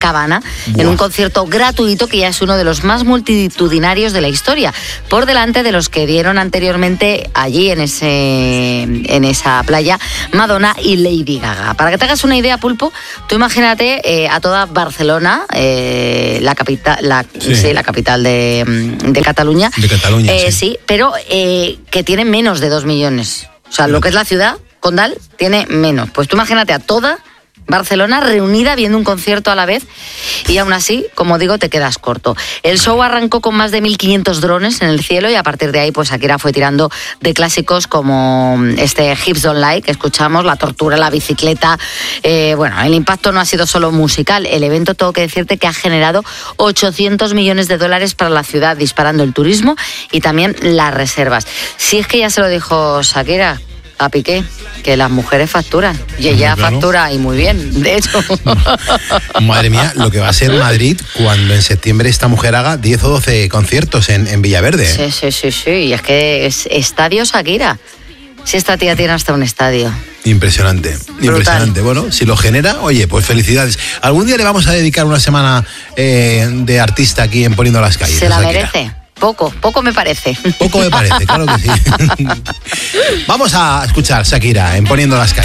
Copacabana, en un concierto gratuito que ya es uno de los más multitudinarios de la historia, por delante de los que dieron anteriormente allí en esa playa Madonna y Lady Gaga. Para que te hagas una idea, Pulpo, tú imagínate a toda Barcelona, la capital de Cataluña. De Cataluña, sí, pero que tiene menos de 2 millones. O sea, lo que es la ciudad, Condal, tiene menos. Pues tú imagínate a toda Barcelona reunida viendo un concierto a la vez y aún así, como digo, te quedas corto. El show arrancó con más de 1.500 drones en el cielo y a partir de ahí pues Shakira fue tirando de clásicos como Hips Don't Lie, que escuchamos, La tortura, la bicicleta. Bueno, el impacto no ha sido solo musical. El evento, tengo que decirte, que ha generado 800 millones de dólares para la ciudad, disparando el turismo y también las reservas. Si es que ya se lo dijo Shakira a Piqué, que las mujeres facturan. Y ella factura y muy bien, de hecho. Madre mía, lo que va a ser Madrid cuando en septiembre esta mujer haga 10 o 12 conciertos en Villaverde. Sí. Y es que es estadio Shakira. Si esta tía tiene hasta un estadio. Impresionante. Bueno, si lo genera, oye, pues felicidades. Algún día le vamos a dedicar una semana de artista aquí en Poniendo las Calles. Se la merece. Poco me parece. Poco me parece, claro que sí. Vamos a escuchar Shakira en Poniendo las Calles.